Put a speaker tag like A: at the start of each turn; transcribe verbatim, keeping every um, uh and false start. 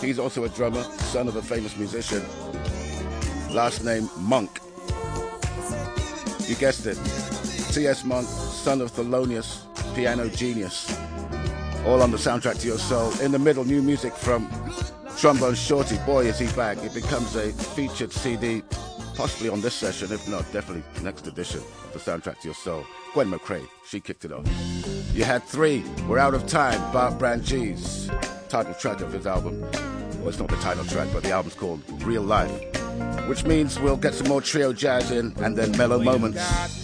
A: He's also a drummer, son of a famous musician. Last name Monk. You guessed it. T S Monk, son of Thelonious, piano genius. All on the soundtrack to your soul. In the middle, new music from Trombone Shorty. Boy, is he back. It becomes a featured C D, possibly on this session, if not, definitely next edition of the soundtrack to your soul. Gwen McCrae, she kicked it off. You had three. We're out of time. Bart Brangee's title track of his album. Well, it's not the title track, but the album's called Real Life, which means we'll get some more trio jazz in and then mellow moments.